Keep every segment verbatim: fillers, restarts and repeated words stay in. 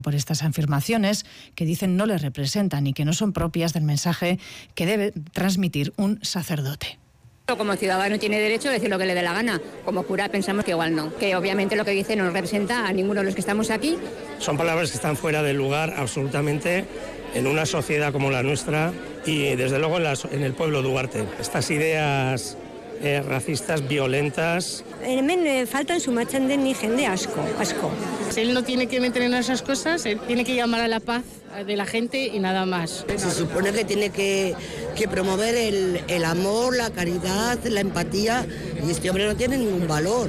por estas afirmaciones que dicen no le representan y que no son propias del mensaje que debe transmitir un sacerdote. Como ciudadano tiene derecho a decir lo que le dé la gana. Como cura pensamos que igual no, que obviamente lo que dice no representa a ninguno de los que estamos aquí. Son palabras que están fuera de lugar absolutamente en una sociedad como la nuestra y desde luego en, las, en el pueblo de Ugarte. Estas ideas eh, racistas, violentas... Hemen eh, faltan sumatzen den ni jende asko, asko. Él no tiene que meter en esas cosas, él tiene que llamar a la paz de la gente y nada más. Se supone que tiene que, que promover el, el amor, la caridad, la empatía, y este hombre no tiene ningún valor.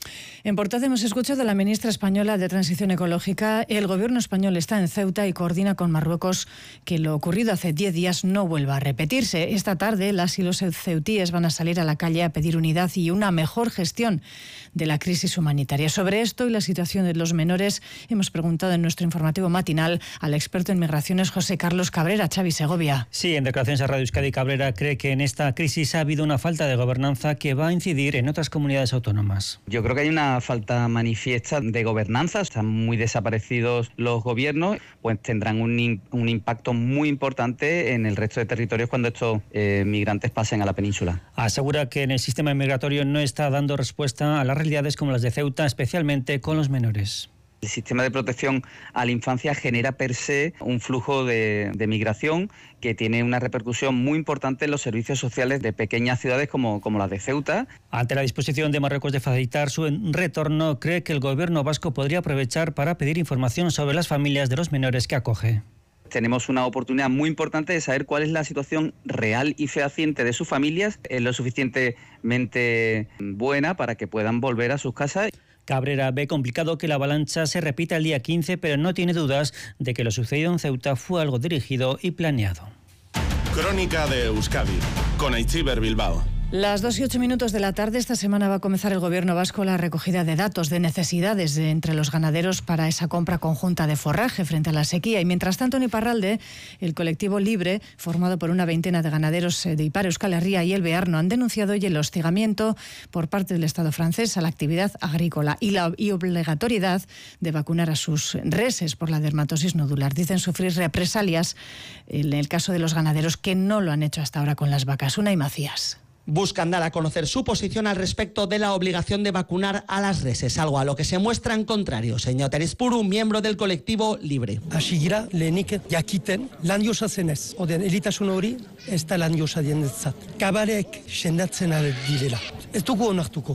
En Portaz hemos escuchado a la ministra española de Transición Ecológica. El gobierno español está en Ceuta y coordina con Marruecos que lo ocurrido hace diez días no vuelva a repetirse. Esta tarde las y los ceutíes van a salir a la calle a pedir unidad y una mejor gestión de la crisis humanitaria. Sobre esto y la situación de los menores hemos preguntado en nuestro informativo matinal al experto en migraciones José Carlos Cabrera. Xavi Segovia. Sí, en declaraciones a Radio Euskadi, Cabrera cree que en esta crisis ha habido una falta de gobernanza que va a incidir en otras comunidades autónomas. Yo creo que hay una falta manifiesta de gobernanza, están muy desaparecidos los gobiernos, pues tendrán un, un impacto muy importante en el resto de territorios cuando estos eh, migrantes pasen a la península. Asegura que en el sistema migratorio no está dando respuesta a las realidades como las de Ceuta, especialmente con los menores. El sistema de protección a la infancia genera per se un flujo de, de migración que tiene una repercusión muy importante en los servicios sociales de pequeñas ciudades como, como las de Ceuta. Ante la disposición de Marruecos de facilitar su retorno, cree que el gobierno vasco podría aprovechar para pedir información sobre las familias de los menores que acoge. Tenemos una oportunidad muy importante de saber cuál es la situación real y fehaciente de sus familias, es lo suficientemente buena para que puedan volver a sus casas. Cabrera ve complicado que la avalancha se repita el día quince, pero no tiene dudas de que lo sucedido en Ceuta fue algo dirigido y planeado. Crónica de Euskadi, con Aitziber Bilbao. Las dos y ocho minutos de la tarde, esta semana va a comenzar el Gobierno vasco la recogida de datos de necesidades de entre los ganaderos para esa compra conjunta de forraje frente a la sequía. Y mientras tanto, en Iparralde, el colectivo Libre, formado por una veintena de ganaderos de Ipar, Euskal Herria y El Bearno, han denunciado hoy el hostigamiento por parte del Estado francés a la actividad agrícola y la y obligatoriedad de vacunar a sus reses por la dermatosis nodular. Dicen sufrir represalias en el caso de los ganaderos que no lo han hecho hasta ahora con las vacas. Unai Macías. Buscan dar a conocer su posición al respecto de la obligación de vacunar a las reses, algo a lo que se muestran contrarios. Señor Terizpuru, miembro del colectivo Libre. Asigira lehenik jakiten lan josa zenez, oden elitasun hori ez da lan josa dienetzat. Kabarek sendatzen direla. Ez dugu onartuko.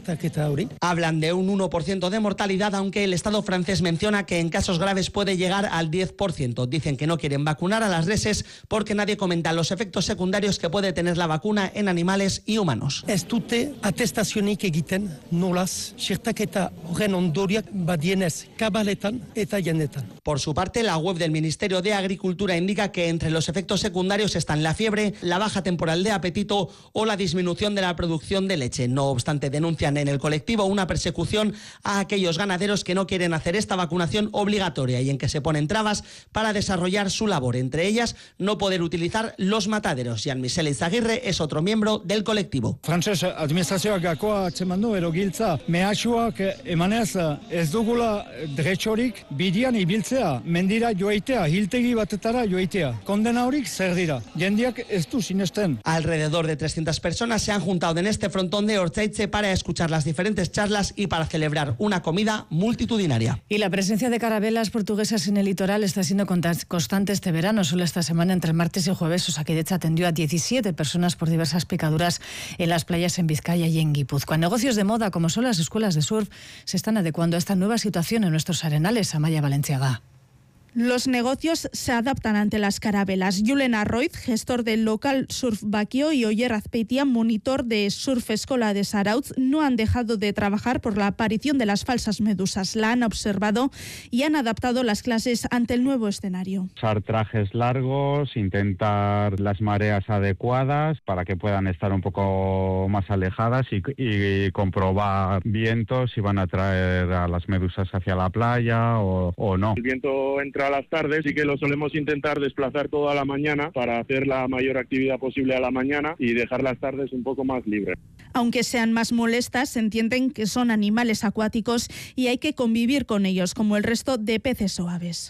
Hablan de un uno por ciento de mortalidad, aunque el Estado francés menciona que en casos graves puede llegar al diez por ciento. Dicen que no quieren vacunar a las reses porque nadie comenta los efectos secundarios que puede tener la vacuna en animales y humanos. Ez dute atestazionik egiten nolaz, xertaketa horren ondoriak badienez kabaletan eta jendetan. Por su parte, la web del Ministerio de Agricultura indica que entre los efectos secundarios están la fiebre, la baja temporal de apetito o la disminución de la producción de leche. No obstante, denuncian en el colectivo una persecución a aquellos ganaderos que no quieren hacer esta vacunación obligatoria y en que se ponen trabas para desarrollar su labor, entre ellas no poder utilizar los mataderos. Jean-Michel Izaguirre es otro miembro del colectivo. Frantses administrazioak gakoa atzemandu ero giltza mehasuak emanez ez dugula dretxorik bidian ibiltzea, mendira joaitea, hiltegi batetara joaitea. Kondena horik zer dira, jendiak ez du sinesten. Alrededor de trescientas personas se han juntado en este frontón de Ortzaitze para escuchar las diferentes charlas y para celebrar una comida multitudinaria. Y la presencia de carabelas portuguesas en el litoral está siendo constante este verano. Solo esta semana, entre martes y jueves, Osakidetza atendió a diecisiete personas por diversas picaduras en las playas en Vizcaya y en Guipúzcoa. Negocios de moda, como son las escuelas de surf, se están adecuando a esta nueva situación en nuestros arenales. Amaya Valenciaga. Los negocios se adaptan ante las carabelas. Julen Arroiz, gestor del local Surf Baquio, y Oyer Azpeitia, monitor de Surf Escola de Zarautz, no han dejado de trabajar por la aparición de las falsas medusas. La han observado y han adaptado las clases ante el nuevo escenario. Usar trajes largos, intentar las mareas adecuadas para que puedan estar un poco más alejadas y, y comprobar vientos si van a traer a las medusas hacia la playa o, o no. El viento entra a las tardes y que lo solemos intentar desplazar toda la mañana para hacer la mayor actividad posible a la mañana y dejar las tardes un poco más libres. Aunque sean más molestas, entienden que son animales acuáticos y hay que convivir con ellos, como el resto de peces o aves.